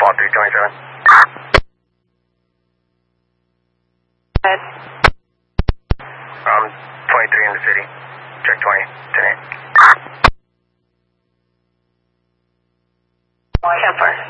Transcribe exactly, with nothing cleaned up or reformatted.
Fall three twenty-seven. Head. Um, twenty-three in the city. Check twenty. ten eight. ten four.